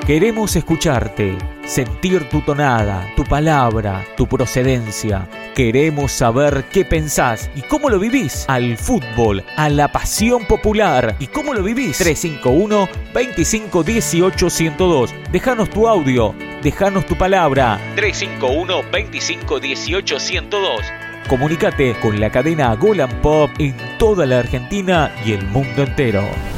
Queremos escucharte, sentir tu tonada, tu palabra, tu procedencia. Queremos saber qué pensás y cómo lo vivís al fútbol, a la pasión popular. ¿Y cómo lo vivís? 351-2518-102. Déjanos tu audio, déjanos tu palabra. 351-2518-102. Comunícate con la cadena Golan Pop en toda la Argentina y el mundo entero.